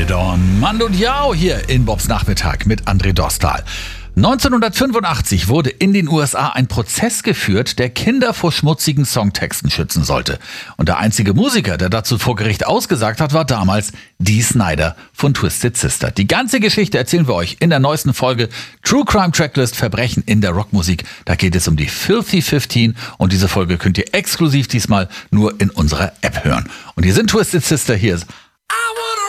it on. Mando Diao hier in Bobs Nachmittag mit André Dostal. 1985 wurde in den USA ein Prozess geführt, der Kinder vor schmutzigen Songtexten schützen sollte. Und der einzige Musiker, der dazu vor Gericht ausgesagt hat, war damals Dee Snider von Twisted Sister. Die ganze Geschichte erzählen wir euch in der neuesten Folge True Crime Tracklist Verbrechen in der Rockmusik. Da geht es um die Filthy 15 und diese Folge könnt ihr exklusiv diesmal nur in unserer App hören. Und hier sind Twisted Sister, hier ist